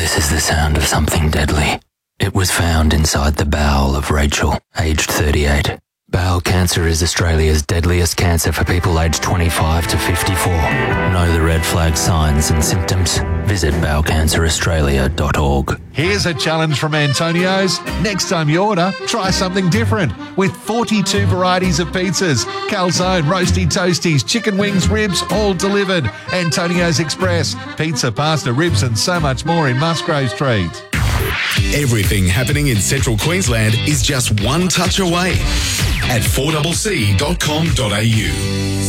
This is the sound of something deadly. It was found inside the bowel of Rachel, aged 38. Bowel cancer is Australia's deadliest cancer for people aged 25 to 54. Know the red flag signs and symptoms? Visit bowelcanceraustralia.org. Here's a challenge from Antonio's. Next time you order, try something different. With 42 varieties of pizzas, calzone, roasty toasties, chicken wings, ribs, all delivered. Antonio's Express, pizza, pasta, ribs and so much more in Musgrave Street. Everything happening in Central Queensland is just one touch away at 4cc.com.au.